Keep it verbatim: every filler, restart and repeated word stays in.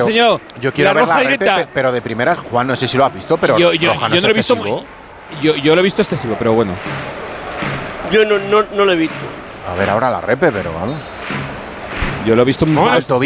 pero enseñó yo quiero la ver roja la repe, directa. pero de primera, Juan, no sé si lo has visto, pero Yo, yo, roja no yo es no lo he visto. excesivo. Yo, yo lo he visto excesivo, pero bueno. Yo no, no, no lo he visto. A ver ahora la repe, pero vamos. Yo lo he visto muy No, mal. el tobillo